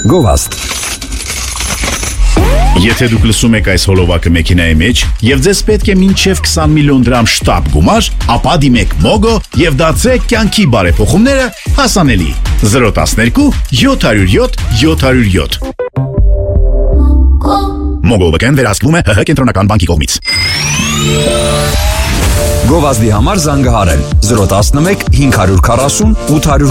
Գովազդ։ Եթե դուք լսում եք այս հոլովակը մեքենայի մեջ եւ ձեզ պետք է մինչև 20 միլիոն դրամ շտապ գումար, ապա դիմեք Mogo եւ դարձրեք կյանքի բարեփոխումները հասանելի։ 012 707 707 Mogo-ն վերահսկվում է ՀՀ կենտրոնական բանկի կողմից։ Գովազդի համար զանգահարել 011 540 840